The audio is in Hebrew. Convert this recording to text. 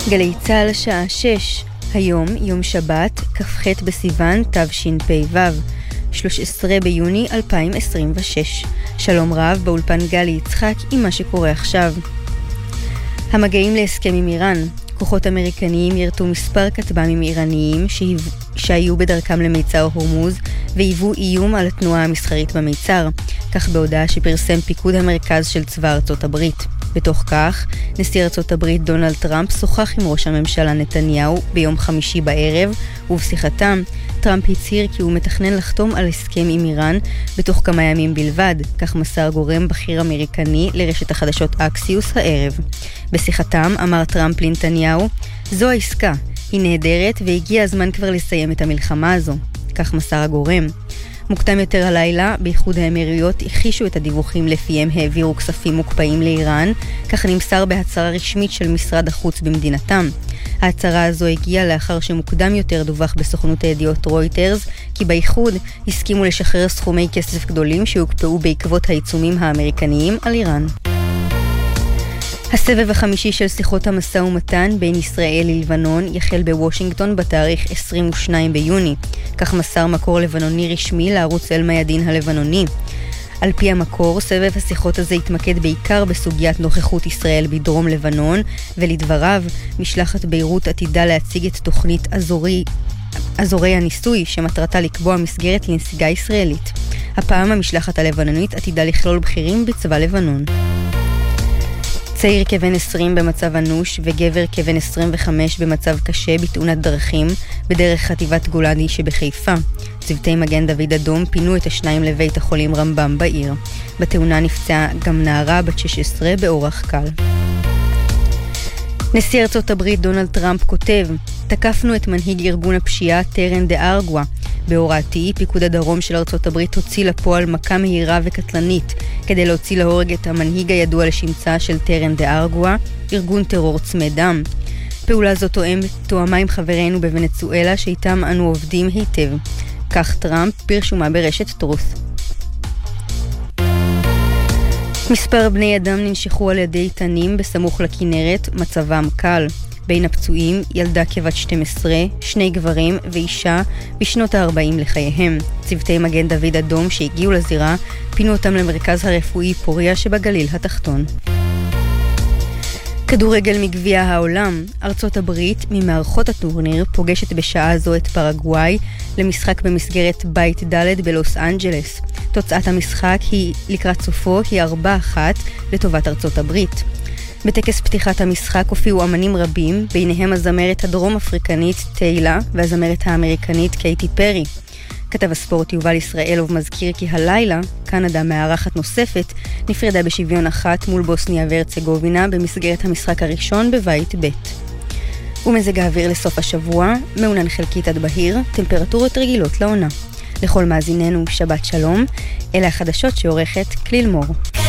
גלי צהל שעה 6, היום יום שבת, כ"ח בסיוון תשפ"ו, 13 ביוני 2026. שלום רב, באולפן גלי יצחק עם מה שקורה עכשיו. המגעים להסכם עם איראן. כוחות אמריקניים ירתו מספר כטב"מים איראניים שהיו בדרכם למיצר הורמוז והיוו איום על התנועה המסחרית במיצר, כך בהודעה שפרסם פיקוד המרכז של צבא ארצות הברית. בתוך כך, נשיא ארצות הברית דונלד טראמפ שוחח עם ראש הממשלה נתניהו ביום חמישי בערב, ובשיחתם טראמפ הצהיר כי הוא מתכנן לחתום על הסכם עם איראן בתוך כמה ימים בלבד, כך מסר גורם בכיר אמריקני לרשת החדשות אקסיוס הערב. בשיחתם אמר טראמפ לנתניהו, זו העסקה, היא נהדרת והגיע הזמן כבר לסיים את המלחמה הזו, כך מסר הגורם. מוקדם יותר הלילה, באיחוד האמירויות הכחישו את הדיווחים לפיהם העבירו כספים מוקפאים לאיראן, כך נמסר בהצהרה רשמית של משרד החוץ במדינתם. ההצהרה הזו הגיעה לאחר שמוקדם יותר דווח בסוכנות הידיעות רויטרס, כי באיחוד הסכימו לשחרר סכומי כסף גדולים שהוקפאו בעקבות העיצומים האמריקניים על איראן. הסבב החמישי של שיחות המשא ומתן בין ישראל ללבנון יחל בוושינגטון בתאריך 22 ביוני, כך מסר מקור לבנוני רשמי לערוץ אל-מיאדין הלבנוני. על פי המקור, סבב השיחות הזה התמקד בעיקר בסוגיית נוכחות ישראל בדרום לבנון, ולדבריו, משלחת ביירות עתידה להציג את תוכנית אזורי הניסוי שמטרתה לקבוע מסגרת לנסיגה ישראלית. הפעם המשלחת הלבנונית עתידה לכלול בכירים בצבא לבנון. צעיר כבן 20 במצב אנוש וגבר כבן 25 במצב קשה בתאונת דרכים בדרך חטיבת גולני שבחיפה. צוותי מגן דוד אדום פינו את השניים לבית החולים רמב"ם בעיר. בתאונה נפצעה גם נערה בת 16 באורח קל. נשיא ארצות הברית דונלד טראמפ כותב, תקפנו את מנהיג ארגון הפשיעה טרן דה ארגואה. בהוראתי, פיקוד הדרום של ארצות הברית הוציא לפועל מכה מהירה וקטלנית כדי להוציא להורג את המנהיג הידוע לשמצה של טרן דה ארגואה, ארגון טרור צמא דם. פעולה זו תואמה עם חברינו בוונצואלה שאיתם אנו עובדים היטב. כך טראמפ פרשומה ברשת טרוס. מספר בני אדם ננשכו על ידי תנים בסמוך לכנרת, מצבם קל. בין הפצועים ילדה כבת 12, שני גברים ואישה בשנות ה-40 לחייהם. צוותי מגן דוד אדום שהגיעו לזירה פינו אותם למרכז הרפואי פוריה שבגליל התחתון. כדורגל מגביע העולם. ארצות הברית ממערכות הטורניר פוגשת בשעה זו את פרגוואי למשחק במסגרת בית ד' בלוס אנג'לס. תוצאת המשחק לקראת סופו היא 4-1 לטובת ארצות הברית. בטקס פתיחת המשחק הופיעו אמנים רבים, ביניהם הזמרת הדרום אפריקנית טיילה והזמרת האמריקנית קייטי פרי. כתב הספורט יובל ישראלוב מזכיר כי הלילה, קנדה מארחת נוספת, נפרדה בשוויון אחת מול בוסניה והרצגובינה במסגרת המשחק הראשון בבית ב'. ומזג האוויר לסוף השבוע, מעונן חלקית עד בהיר, טמפרטורות רגילות לעונה. לכל מאזיננו שבת שלום, אלה החדשות שעורכת כליל מור.